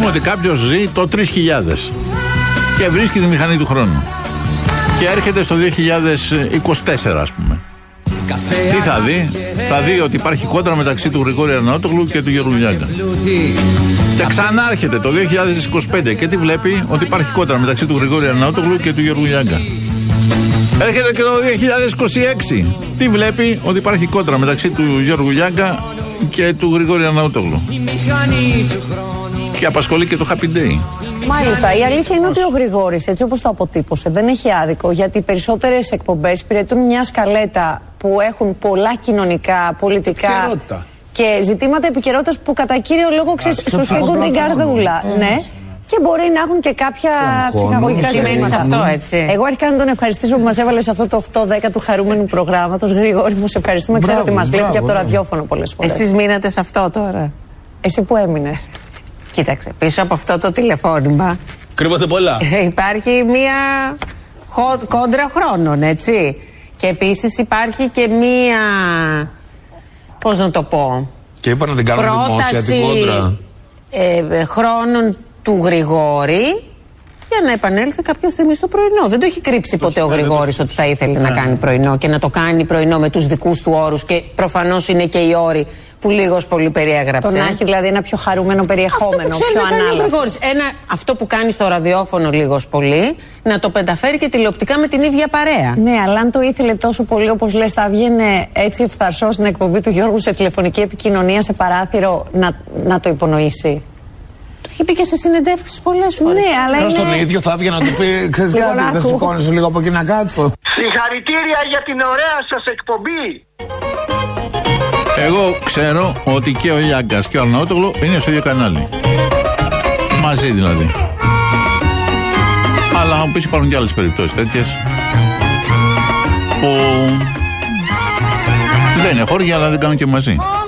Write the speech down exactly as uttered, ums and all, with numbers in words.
πούμε ότι κάποιος ζει το τρεις χιλιάδες και βρίσκει τη μηχανή του χρόνου και έρχεται στο δύο χιλιάδες είκοσι τέσσερα, ας πούμε. Τι θα δει? Θα δει ότι υπάρχει κόντρα μεταξύ του Γρηγόρη Αρναούτογλου και του Γιώργου Λιάγκα. Και ξανάρχεται το δύο χιλιάδες είκοσι πέντε και τι βλέπει? Ότι υπάρχει κόντρα μεταξύ του Γρηγόρη Αρναούτογλου και του Γιώργου Λιάγκα. Έρχεται και το δύο χιλιάδες είκοσι έξι. Τι βλέπει? Ότι υπάρχει κόντρα μεταξύ του Γιώργου Λιάγκα και του Γρηγόρη Αρναούτογλου. Και απασχολεί και το Happy Day. Μάλιστα. Η αλήθεια είναι ότι ο Γρηγόρης, έτσι όπως το αποτύπωσε, δεν έχει άδικο, γιατί οι περισσότερες εκπομπές υπηρετούν μια σκαλέτα που έχουν πολλά κοινωνικά, πολιτικά και ζητήματα επικαιρότητας που κατά κύριο λόγο σου σφίγγουν την καρδούλα. Ναι. Και μπορεί να έχουν και κάποια ψυχαγωγικά ζητήματα. Αυτό, έτσι. Εγώ αρχικά να τον ευχαριστήσω που μας έβαλε σε αυτό το οκτώ δέκα του χαρούμενου προγράμματος. Γρηγόρη μου, σε ευχαριστούμε. Ξέρω ότι μας βλέπει και από το ραδιόφωνο πολλές φορές. Εσείς μείνατε σε αυτό τώρα? Εσύ που έμεινες? Κοίταξε, πίσω από αυτό το τηλεφώνημα κρύβονται πολλά. Υπάρχει μία κόντρα χρόνων, έτσι. Και επίσης υπάρχει και μία, πώς να το πω, και είπα να την κάνω δημόσια την κόντρα ε, χρόνων του Γρηγόρη για να επανέλθει κάποια στιγμή στο πρωινό. Δεν το έχει κρύψει ποτέ ο Γρηγόρης ότι θα ήθελε να κάνει πρωινό και να το κάνει πρωινό με τους δικούς του όρους, και προφανώς είναι και οι όροι που λίγος πολύ περιέγραψε. Το να έχει δηλαδή ένα πιο χαρούμενο περιεχόμενο, αυτό που πιο να κάνει ανάλαφρο. ο Γρηγόρης. Ένα, αυτό που κάνει στο ραδιόφωνο λίγος πολύ, να το πενταφέρει και τηλεοπτικά με την ίδια παρέα. Ναι, αλλά αν το ήθελε τόσο πολύ, όπως λες, θα βγαίνει έτσι ευθαρσός στην εκπομπή του Γιώργου σε τηλεφωνική επικοινωνία, σε παράθυρο, να, να το υπονοήσει. Το έχει πει και σε συνεντεύξεις πολλές φορές. Ναι, αλλά είναι... είναι... τον ίδιο θα βγει να του πει, ξέρεις κάτι, θα σηκώνεσαι λίγο από εκεί να κάτσω. Συγχαρητήρια για την ωραία σας εκπομπή. Εγώ ξέρω ότι και ο Λιάγκας και ο Αρναούτογλου είναι στο ίδιο κανάλι. Μαζί δηλαδή. Αλλά αν πεις, υπάρχουν και άλλες περιπτώσεις τέτοιες που δεν είναι χώρια, αλλά δεν κάνουν και μαζί.